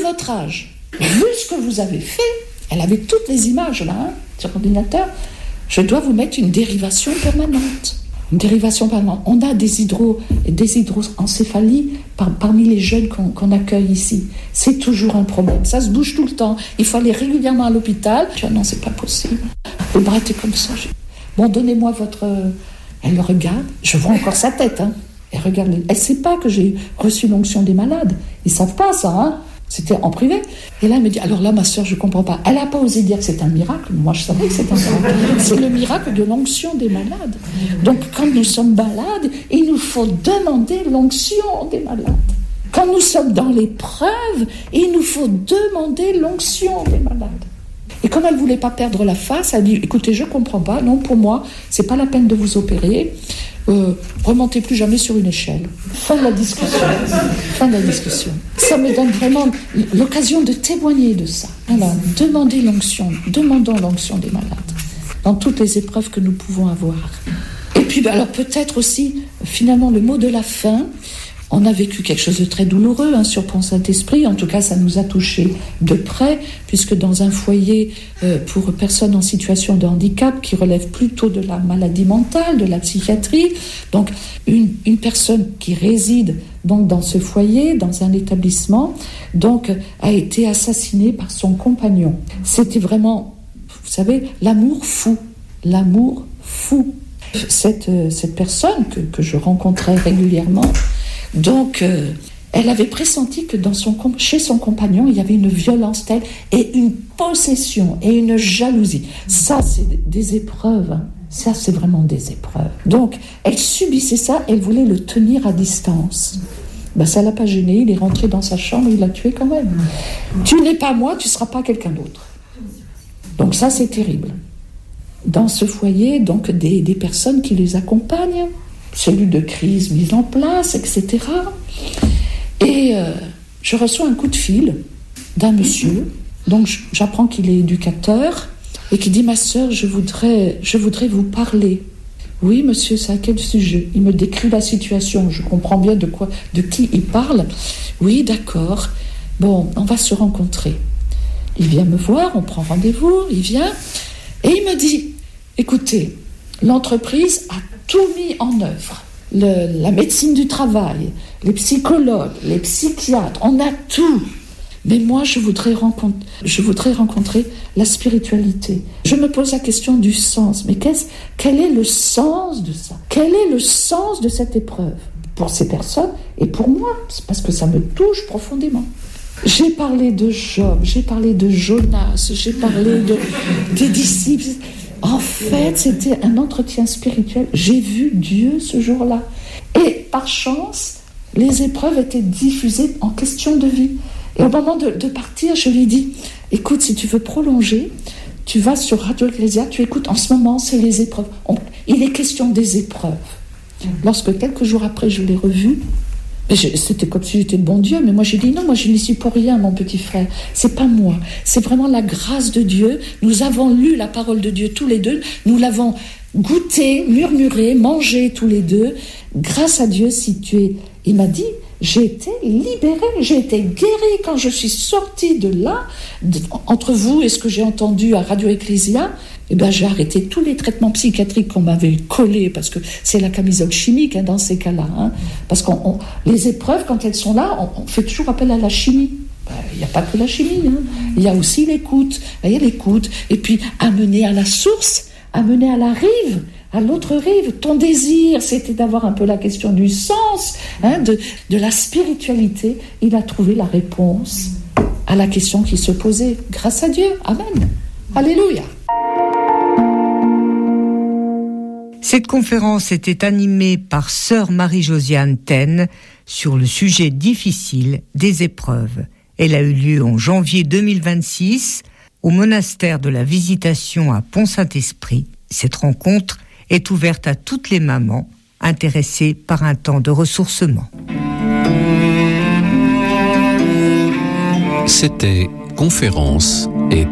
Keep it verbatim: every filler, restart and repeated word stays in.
votre âge, vu ce que vous avez fait, elle avait toutes les images là, hein, sur l'ordinateur, je dois vous mettre une dérivation permanente. Une dérivation permanente. On a des, hydro, des hydroencéphalies par, parmi les jeunes qu'on, qu'on accueille ici. C'est toujours un problème. Ça se bouge tout le temps. Il faut aller régulièrement à l'hôpital. Je dis, non, c'est pas possible. Le bras était comme ça. Bon, donnez-moi votre... Elle le regarde. Je vois encore sa tête. Hein. Elle regarde. Elle ne sait pas que j'ai reçu l'onction des malades. Ils ne savent pas ça, hein. C'était en privé. Et là, elle me dit, alors là, ma sœur, je ne comprends pas. Elle n'a pas osé dire que c'est un miracle. Moi, je savais que c'est un miracle. C'est le miracle de l'onction des malades. Donc, quand nous sommes malades, il nous faut demander l'onction des malades. Quand nous sommes dans l'épreuve, il nous faut demander l'onction des malades. Et comme elle ne voulait pas perdre la face, elle dit, écoutez, je ne comprends pas. Non, pour moi, ce n'est pas la peine de vous opérer. Euh, remontez plus jamais sur une échelle. Fin de la discussion. Fin de la discussion. Ça me donne vraiment l'occasion de témoigner de ça. Alors, demandez l'onction, demandons l'onction des malades dans toutes les épreuves que nous pouvons avoir. Et puis, ben, alors peut-être aussi, finalement, le mot de la fin. On a vécu quelque chose de très douloureux hein, sur Pont Saint-Esprit. En tout cas, ça nous a touchés de près, puisque dans un foyer euh, pour personnes en situation de handicap, qui relève plutôt de la maladie mentale, de la psychiatrie, donc une, une personne qui réside donc dans ce foyer, dans un établissement, donc a été assassinée par son compagnon. C'était vraiment, vous savez, l'amour fou, l'amour fou. Cette, euh, cette personne que, que je rencontrais régulièrement, donc, euh, elle avait pressenti que dans son, chez son compagnon, il y avait une violence telle et une possession et une jalousie. Ça, c'est des épreuves. Hein. Ça, c'est vraiment des épreuves. Donc, elle subissait ça, elle voulait le tenir à distance. Ben, ça ne l'a pas gêné, il est rentré dans sa chambre, il l'a tué quand même. Tu n'es pas moi, tu ne seras pas quelqu'un d'autre. Donc ça, c'est terrible. Dans ce foyer, donc, des, des personnes qui les accompagnent, cellules de crise mises en place, et cetera. Et euh, je reçois un coup de fil d'un monsieur, donc j'apprends qu'il est éducateur, et qui dit « Ma sœur, je voudrais, je voudrais vous parler. » « Oui, monsieur, c'est à quel sujet ?» Il me décrit la situation, je comprends bien de quoi, de qui il parle. « Oui, d'accord. Bon, on va se rencontrer. » Il vient me voir, on prend rendez-vous, il vient, et il me dit « Écoutez, l'entreprise a tout mis en œuvre. Le, la médecine du travail, les psychologues, les psychiatres, on a tout. Mais moi, je voudrais, rencontrer, je voudrais rencontrer la spiritualité. Je me pose la question du sens. Mais qu'est-ce, quel est le sens de ça ? Quel est le sens de cette épreuve ? Pour ces personnes et pour moi, c'est parce que ça me touche profondément. J'ai parlé de Job, j'ai parlé de Jonas, j'ai parlé de, des disciples. En fait, c'était un entretien spirituel. J'ai vu Dieu ce jour-là. Et par chance, les épreuves étaient diffusées en question de vie. Et au moment de, de partir, je lui ai dit, écoute, si tu veux prolonger, tu vas sur Radio Ecclésia, tu écoutes, en ce moment, c'est les épreuves. On, il est question des épreuves. Lorsque quelques jours après, je l'ai revu, je, c'était comme si j'étais le bon Dieu, mais moi j'ai dit non, moi je n'y suis pour rien, mon petit frère. C'est pas moi, c'est vraiment la grâce de Dieu. Nous avons lu la parole de Dieu tous les deux, nous l'avons goûté, murmuré, mangé tous les deux. Grâce à Dieu, si tu es... Il m'a dit, j'ai été libérée, j'ai été guérie quand je suis sortie de là. De, entre vous et ce que j'ai entendu à Radio Ecclésia, eh ben, j'ai arrêté tous les traitements psychiatriques qu'on m'avait collés, parce que c'est la camisole chimique hein, dans ces cas-là. Hein, parce que les épreuves, quand elles sont là, on, on fait toujours appel à la chimie. Il ben, n'y a pas que la chimie, hein. Il y a aussi l'écoute. Il y a l'écoute. Et puis, amener à la source, amener à la rive, à l'autre rive. Ton désir, c'était d'avoir un peu la question du sens, hein, de, de la spiritualité. Il a trouvé la réponse à la question qui se posait. Grâce à Dieu. Amen. Alléluia. Cette conférence était animée par sœur Marie-Josiane Taine sur le sujet difficile des épreuves. Elle a eu lieu en janvier deux mille vingt-six au monastère de la Visitation à Pont Saint-Esprit. Cette rencontre est ouverte à toutes les mamans intéressées par un temps de ressourcement. C'était Conférence